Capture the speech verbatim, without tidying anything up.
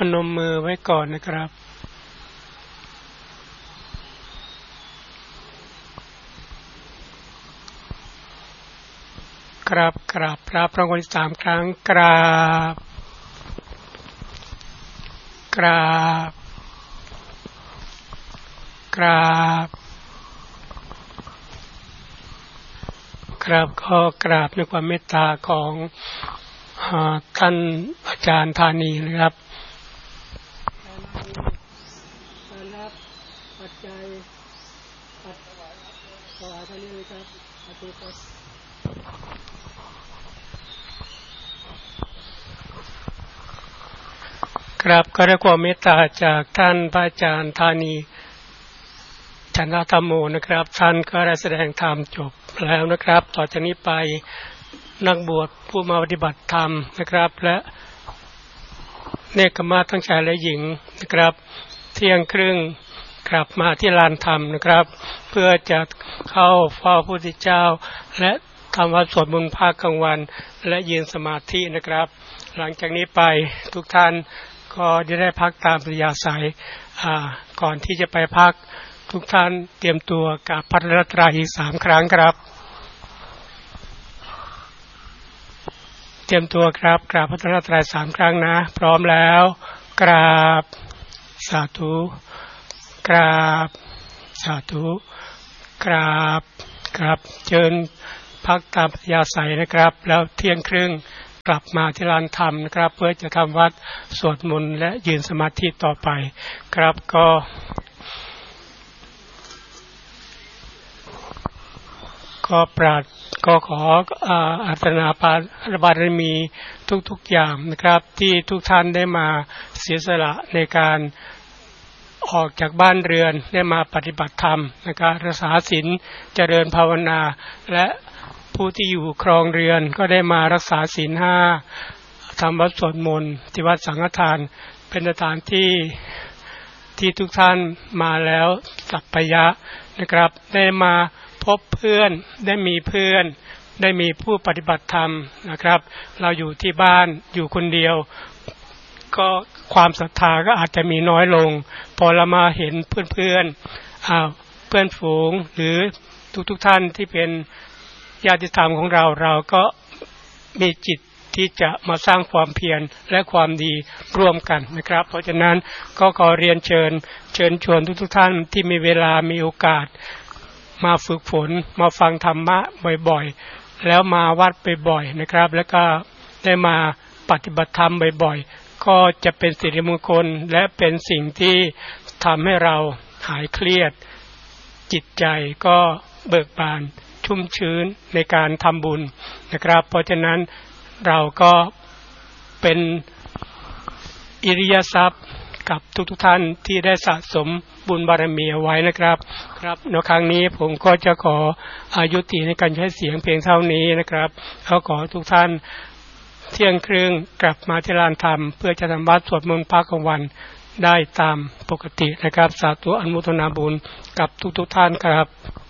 นมมือไว้ก่อนนะครับกราบกราบพระพระองค์สามครั้งกราบกราบกราบกราบขอกราบด้วยความเมตตาของท่านอาจารย์ธานีนะครับการรับปัจจัยปัจจัยขอท่านนี้เลยครับอาตุครับกราบขอด้วยความเมตตาจากท่านพระอาจารย์ธานีชันทธรรมโมนะครับท่านก็ได้แสดงธรรมจบแล้วนะครับต่อจากนี้ไปนักบวชผู้มาปฏิบัติธรรมนะครับและเนกขมาศทั้งชายและหญิงนะครับเที่ยงครึ่งกลับมาที่ลานธรรมนะครับเพื่อจะเข้าเฝ้าพระพุทธเจ้าและทำวัดสวดมนต์ภาคกลางวันและยืนสมาธินะครับหลังจากนี้ไปทุกท่านก็จะได้พักตามปริยาศัยก่อนที่จะไปพักทุกท่านเตรียมตัวกับพระรัตนตรัยอีกสามครั้งครับเตรียมตัวครับกราบพระรัตนตรัยสามครั้งนะพร้อมแล้วกราบสาธุกราบสาธุกราบครับเชิญพักตามปริยาศัยนะครับแล้วเที่ยงครึ่งกลับมาที่ลานธรรมนะครับเพื่อจะทำวัดสวดมนต์และยืนสมาธิต่อไปครับก็ก็ปราดก็ขออาราธนาพระบารมีทุกๆอย่างนะครับที่ทุกท่านได้มาเสียสละในการออกจากบ้านเรือนได้มาปฏิบัติธรรมนะครับรักษาศีลเจริญภาวนาและผู้ที่อยู่ครองเรือนก็ได้มารักษาศีลห้าทำวัดสวดมนต์ที่วัดสังฆทานเป็นสถานที่ที่ทุกท่านมาแล้วสัพพยะนะครับได้มาพบเพื่อนได้มีเพื่อนได้มีผู้ปฏิบัติธรรมนะครับเราอยู่ที่บ้านอยู่คนเดียวก็ความศรัทธาก็อาจจะมีน้อยลงพอเรามาเห็นเพื่อนๆอ่าเพื่อนฝูงหรือทุกๆท่านที่เป็นญาติธรรมของเราเราก็มีจิตที่จะมาสร้างความเพียรและความดีร่วมกันนะครับเพราะฉะนั้นก็ขอเรียนเชิญเชิญชวนทุกๆท่านที่มีเวลามีโอกาสมาฝึกฝนมาฟังธรรมะบ่อยๆแล้วมาวัดบ่อยๆนะครับแล้วก็ได้มาปฏิบัติธรรมบ่อยๆก็จะเป็นสิริมงคลและเป็นสิ่งที่ทำให้เราหายเครียดจิตใจก็เบิกบานชุ่มชื้นในการทำบุญนะครับเพราะฉะนั้นเราก็เป็นอิริยทรัพย์กับทุกๆท่านที่ได้สะสมบุญบารมีเอาไว้นะครับครับในครั้งนี้ผมก็จะขออายุติในการใช้เสียงเพียงเท่านี้นะครับเขาขอทุกท่านเที่ยงครึ่งกลับมาที่ลานธรรมเพื่อจะทำวัดสวดมนต์ภาคกลางวันได้ตามปกตินะครับสาธุอนุโมทนาบุญกับทุกๆท่านครับ